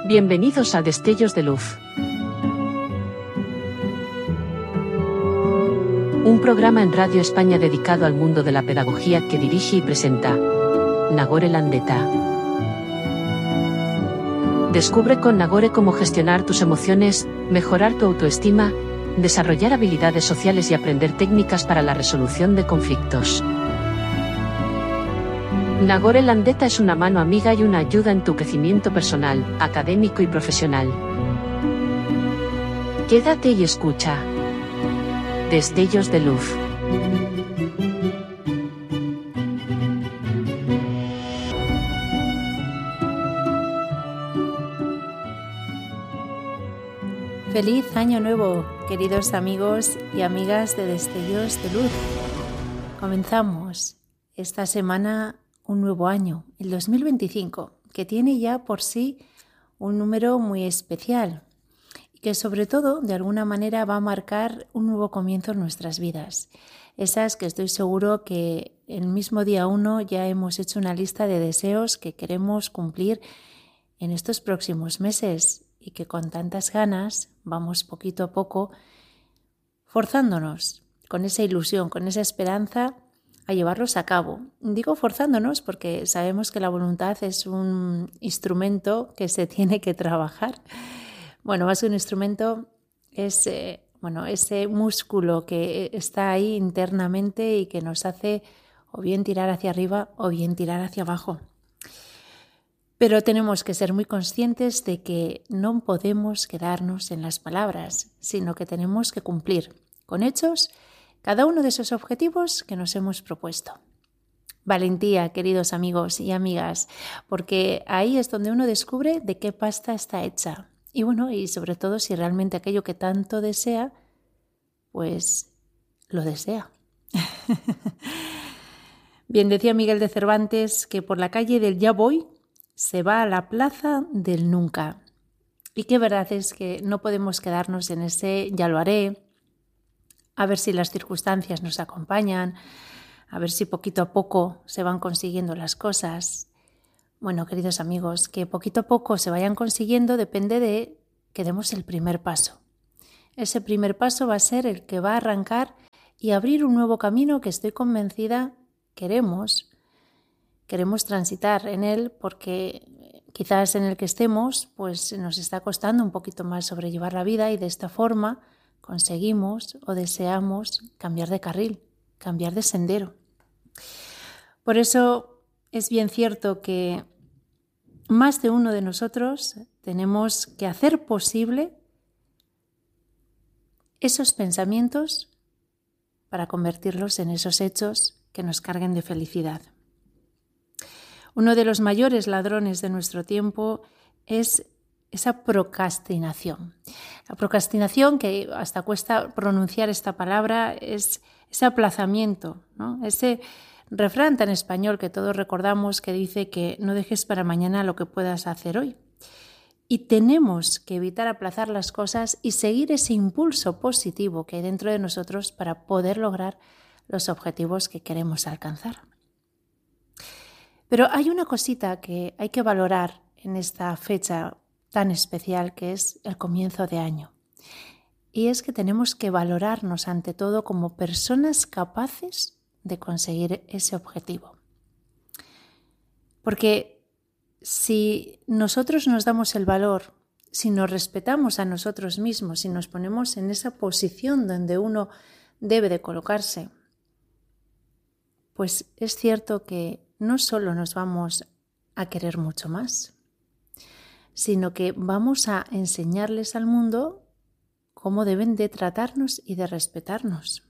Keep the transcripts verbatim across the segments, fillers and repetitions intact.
Bienvenidos a Destellos de Luz. Un programa en Radio España dedicado al mundo de la pedagogía que dirige y presenta Nagore Landeta. Descubre con Nagore cómo gestionar tus emociones, mejorar tu autoestima, desarrollar habilidades sociales y aprender técnicas para la resolución de conflictos. Nagore Landeta es una mano amiga y una ayuda en tu crecimiento personal, académico y profesional. Quédate y escucha. Destellos de Luz. Feliz Año Nuevo, queridos amigos y amigas de Destellos de Luz. Comenzamos esta semana un nuevo año, el dos mil veinticinco, que tiene ya por sí un número muy especial y que sobre todo de alguna manera va a marcar un nuevo comienzo en nuestras vidas. Esas que estoy seguro que el mismo día uno ya hemos hecho una lista de deseos que queremos cumplir en estos próximos meses y que con tantas ganas vamos poquito a poco forzándonos con esa ilusión, con esa esperanza a llevarlos a cabo. Digo forzándonos porque sabemos que la voluntad es un instrumento que se tiene que trabajar. Bueno, más que un instrumento es eh, bueno, ese músculo que está ahí internamente y que nos hace o bien tirar hacia arriba o bien tirar hacia abajo. Pero tenemos que ser muy conscientes de que no podemos quedarnos en las palabras, sino que tenemos que cumplir con hechos cada uno de esos objetivos que nos hemos propuesto. Valentía, queridos amigos y amigas, porque ahí es donde uno descubre de qué pasta está hecha. Y bueno, y sobre todo si realmente aquello que tanto desea, pues lo desea. Bien, decía Miguel de Cervantes que por la calle del ya voy se va a la plaza del nunca. Y qué verdad es que no podemos quedarnos en ese ya lo haré, a ver si las circunstancias nos acompañan, a ver si poquito a poco se van consiguiendo las cosas. Bueno, queridos amigos, que poquito a poco se vayan consiguiendo depende de que demos el primer paso. Ese primer paso va a ser el que va a arrancar y abrir un nuevo camino que estoy convencida queremos, queremos transitar en él porque quizás en el que estemos pues nos está costando un poquito más sobrellevar la vida y de esta forma conseguimos o deseamos cambiar de carril, cambiar de sendero. Por eso es bien cierto que más de uno de nosotros tenemos que hacer posible esos pensamientos para convertirlos en esos hechos que nos carguen de felicidad. Uno de los mayores ladrones de nuestro tiempo es esa procrastinación. La procrastinación, que hasta cuesta pronunciar esta palabra, es ese aplazamiento, ¿no? Ese refrán tan español que todos recordamos que dice que no dejes para mañana lo que puedas hacer hoy. Y tenemos que evitar aplazar las cosas y seguir ese impulso positivo que hay dentro de nosotros para poder lograr los objetivos que queremos alcanzar. Pero hay una cosita que hay que valorar en esta fecha tan especial que es el comienzo de año. Y es que tenemos que valorarnos ante todo como personas capaces de conseguir ese objetivo. Porque si nosotros nos damos el valor, si nos respetamos a nosotros mismos, si nos ponemos en esa posición donde uno debe de colocarse, pues es cierto que no solo nos vamos a querer mucho más, sino que vamos a enseñarles al mundo cómo deben de tratarnos y de respetarnos.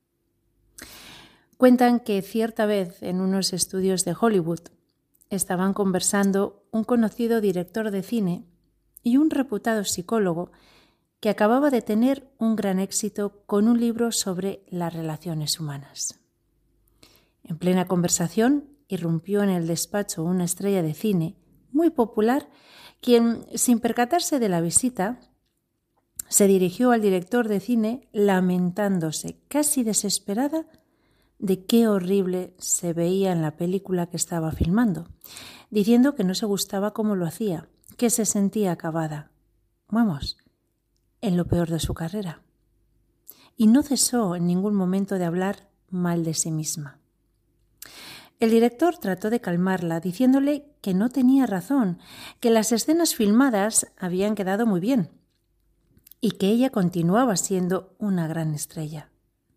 Cuentan que cierta vez en unos estudios de Hollywood estaban conversando un conocido director de cine y un reputado psicólogo que acababa de tener un gran éxito con un libro sobre las relaciones humanas. En plena conversación irrumpió en el despacho una estrella de cine muy popular, quien, sin percatarse de la visita, se dirigió al director de cine lamentándose, casi desesperada, de qué horrible se veía en la película que estaba filmando, diciendo que no se gustaba cómo lo hacía, que se sentía acabada, vamos, en lo peor de su carrera. Y no cesó en ningún momento de hablar mal de sí misma. El director trató de calmarla, diciéndole que no tenía razón, que las escenas filmadas habían quedado muy bien y que ella continuaba siendo una gran estrella.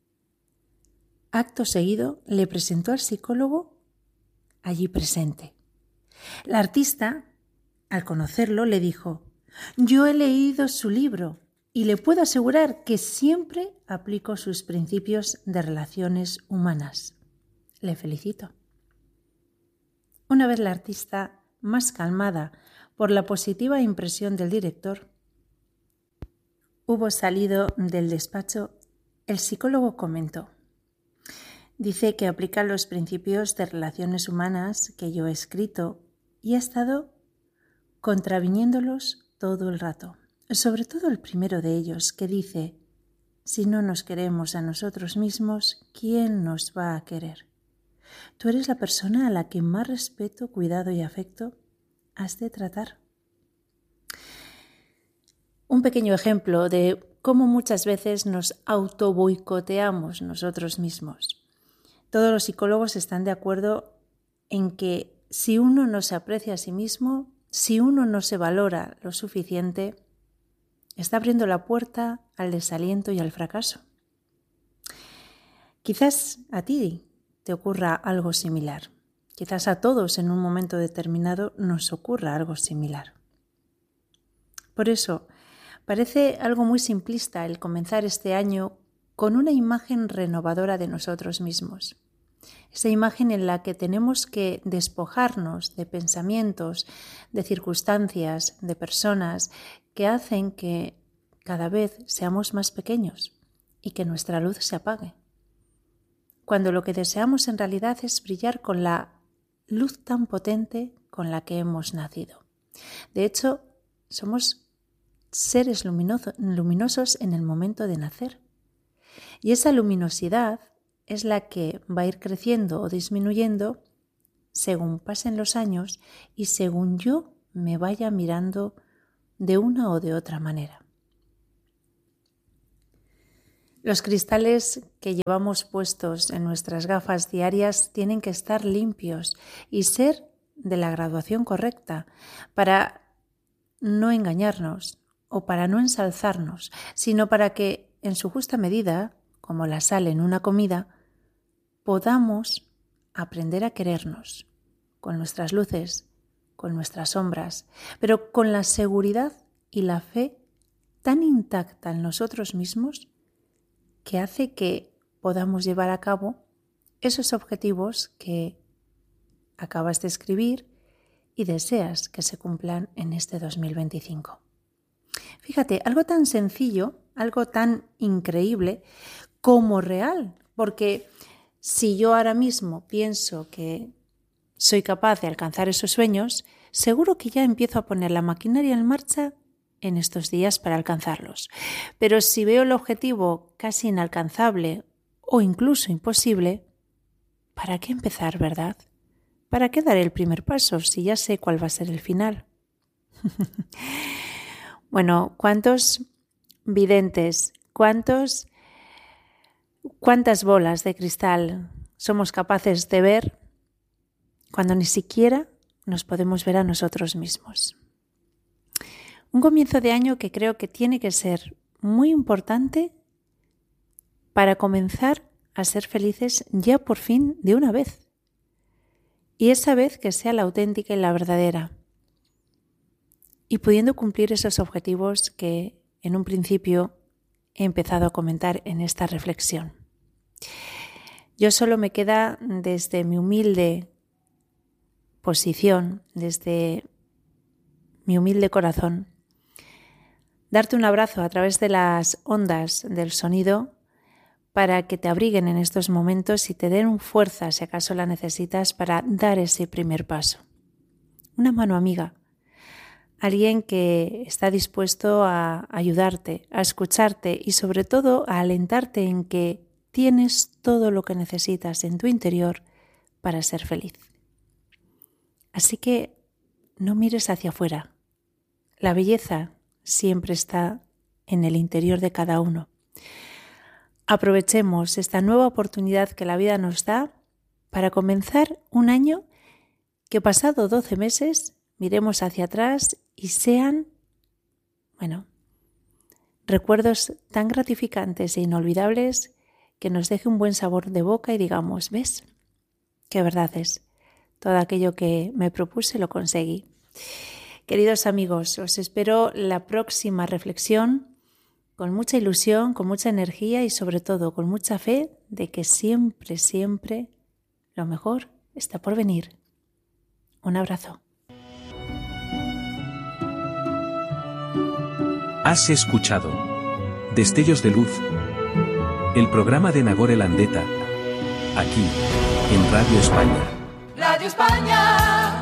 Acto seguido le presentó al psicólogo allí presente. La artista, al conocerlo, le dijo: «Yo he leído su libro y le puedo asegurar que siempre aplico sus principios de relaciones humanas. Le felicito». Una vez la artista más calmada por la positiva impresión del director hubo salido del despacho, el psicólogo comentó: «Dice que aplica los principios de relaciones humanas que yo he escrito y ha estado contraviniéndolos todo el rato. Sobre todo el primero de ellos, que dice: si no nos queremos a nosotros mismos, ¿quién nos va a querer? Tú eres la persona a la que más respeto, cuidado y afecto has de tratar». Un pequeño ejemplo de cómo muchas veces nos autoboicoteamos nosotros mismos. Todos los psicólogos están de acuerdo en que si uno no se aprecia a sí mismo, si uno no se valora lo suficiente, está abriendo la puerta al desaliento y al fracaso. Quizás a ti te ocurra algo similar. Quizás a todos en un momento determinado nos ocurra algo similar. Por eso, parece algo muy simplista el comenzar este año con una imagen renovadora de nosotros mismos. Esa imagen en la que tenemos que despojarnos de pensamientos, de circunstancias, de personas que hacen que cada vez seamos más pequeños y que nuestra luz se apague. Cuando lo que deseamos en realidad es brillar con la luz tan potente con la que hemos nacido. De hecho, somos seres luminoso, luminosos en el momento de nacer. Y esa luminosidad es la que va a ir creciendo o disminuyendo según pasen los años y según yo me vaya mirando de una o de otra manera. Los cristales que llevamos puestos en nuestras gafas diarias tienen que estar limpios y ser de la graduación correcta para no engañarnos o para no ensalzarnos, sino para que en su justa medida, como la sal en una comida, podamos aprender a querernos con nuestras luces, con nuestras sombras, pero con la seguridad y la fe tan intacta en nosotros mismos que hace que podamos llevar a cabo esos objetivos que acabas de escribir y deseas que se cumplan en este dos mil veinticinco. Fíjate, algo tan sencillo, algo tan increíble como real, porque si yo ahora mismo pienso que soy capaz de alcanzar esos sueños, seguro que ya empiezo a poner la maquinaria en marcha en estos días para alcanzarlos. Pero si veo el objetivo casi inalcanzable o incluso imposible, ¿para qué empezar, verdad? ¿Para qué dar el primer paso si ya sé cuál va a ser el final? Bueno, ¿cuántos videntes, cuántos, cuántas bolas de cristal somos capaces de ver cuando ni siquiera nos podemos ver a nosotros mismos? Un comienzo de año que creo que tiene que ser muy importante para comenzar a ser felices ya por fin de una vez. Y esa vez que sea la auténtica y la verdadera. Y pudiendo cumplir esos objetivos que en un principio he empezado a comentar en esta reflexión. Yo solo me queda desde mi humilde posición, desde mi humilde corazón, darte un abrazo a través de las ondas del sonido para que te abriguen en estos momentos y te den fuerza si acaso la necesitas para dar ese primer paso. Una mano amiga, alguien que está dispuesto a ayudarte, a escucharte y sobre todo a alentarte en que tienes todo lo que necesitas en tu interior para ser feliz. Así que no mires hacia afuera, La belleza siempre está en el interior de cada uno. Aprovechemos esta nueva oportunidad que la vida nos da para comenzar un año que, pasado doce meses, miremos hacia atrás y sean, bueno, recuerdos tan gratificantes e inolvidables que nos deje un buen sabor de boca y digamos, ¿ves? Qué verdad es. Todo aquello que me propuse lo conseguí. Queridos amigos, os espero la próxima reflexión con mucha ilusión, con mucha energía y sobre todo con mucha fe de que siempre, siempre lo mejor está por venir. Un abrazo. Has escuchado Destellos de Luz, el programa de Nagore Landeta, aquí en Radio España. Radio España.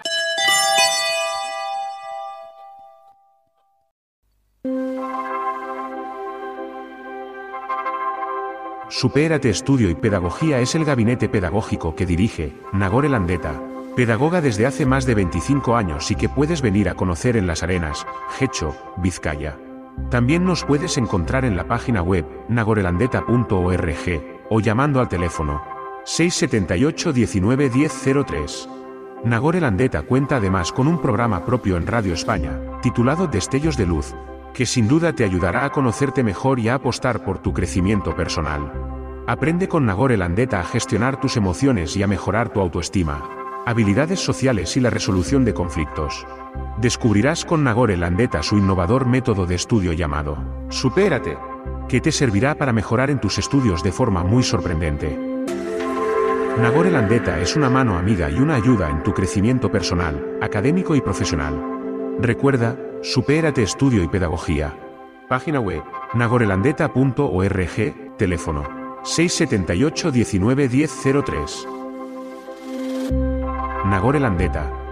Supérate Estudio y Pedagogía es el gabinete pedagógico que dirige Nagore Landeta, pedagoga desde hace más de veinticinco años y que puedes venir a conocer en Las Arenas, Getxo, Vizcaya. También nos puedes encontrar en la página web nagorelandeta punto org o llamando al teléfono seis siete ocho, diecinueve, diez, cero tres. Nagore Landeta cuenta además con un programa propio en Radio España, titulado Destellos de Luz, que sin duda te ayudará a conocerte mejor y a apostar por tu crecimiento personal. Aprende con Nagore Landeta a gestionar tus emociones y a mejorar tu autoestima, habilidades sociales y la resolución de conflictos. Descubrirás con Nagore Landeta su innovador método de estudio llamado Supérate, que te servirá para mejorar en tus estudios de forma muy sorprendente. Nagore Landeta es una mano amiga y una ayuda en tu crecimiento personal, académico y profesional. Recuerda, Supérate Estudio y Pedagogía. Página web nagorelandeta punto org, teléfono seis siete ocho, diecinueve, diez, cero tres. Nagore Landeta.